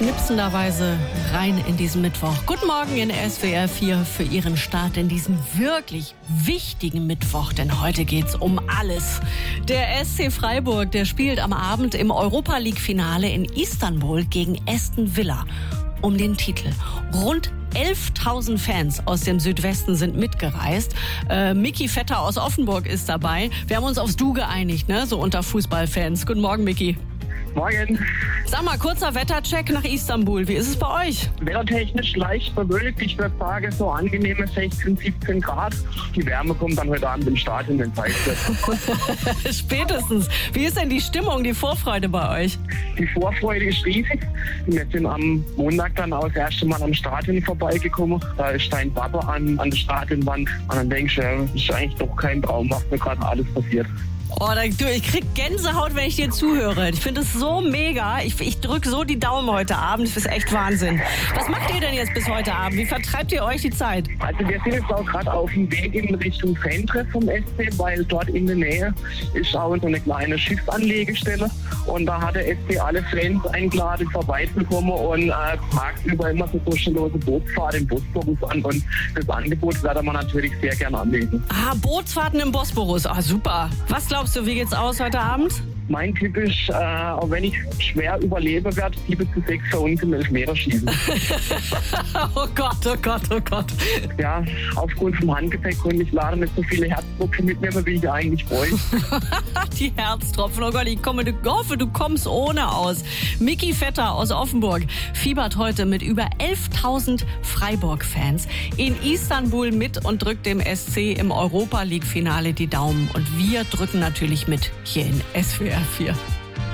schnipsenderweise rein in diesen Mittwoch. Guten Morgen in SWR 4 für Ihren Start in diesen wirklich wichtigen Mittwoch, denn heute geht's um alles. Der SC Freiburg, der spielt am Abend im Europa-League-Finale in Istanbul gegen Aston Villa um den Titel. Rund 11.000 Fans aus dem Südwesten sind mitgereist. Micky Vetter aus Offenburg ist dabei. Wir haben uns aufs Du geeinigt, ne? So unter Fußballfans. Guten Morgen, Micky. Morgen. Sag mal, kurzer Wettercheck nach Istanbul. Wie ist es bei euch? Wettertechnisch leicht bewölkt. Ich würde sagen, so angenehme 16, 17 Grad. Die Wärme kommt dann heute Abend im Stadion, wenn es heißt. Spätestens. Wie ist denn die Stimmung, die Vorfreude bei euch? Die Vorfreude ist riesig. Wir sind am Montag dann auch das erste Mal am Stadion vorbeigekommen. Da ist ein Baba an der Stadionwand. Und dann denke ich, das ist eigentlich doch kein Traum, was mir gerade alles passiert. Oh, ich krieg Gänsehaut, wenn ich dir zuhöre. Ich finde es so mega. Ich drücke so die Daumen heute Abend. Das ist echt Wahnsinn. Was macht ihr denn jetzt bis heute Abend? Wie vertreibt ihr euch die Zeit? Also wir sind jetzt auch gerade auf dem Weg in Richtung Fantreff vom SC, weil dort in der Nähe ist auch so eine kleine Schiffsanlegestelle. Und da hat der SC alle Fans eingeladen, vorbeizukommen und tagsüber immer so kostenlose Bootsfahrt im Bosporus an. Und das Angebot werde man natürlich sehr gerne anlegen. Ah, Bootsfahrten im Bosporus. Ah, super. Was glaubst du, wie geht's aus heute Abend? Mein Tipp ist, auch wenn ich schwer überlebe, werde 7-6 für uns im Elfmeterschießen. Oh Gott, oh Gott, oh Gott. Ja, aufgrund vom Handgepäck konnte ich leider nicht so viele Herztropfen mitnehmen, wie ich eigentlich wollte. Die Herztropfen, oh Gott, ich hoffe, du kommst ohne aus. Micky Vetter aus Offenburg fiebert heute mit über 11.000 Freiburg-Fans in Istanbul mit und drückt dem SC im Europa-League-Finale die Daumen. Und wir drücken natürlich mit hier in SWR 4.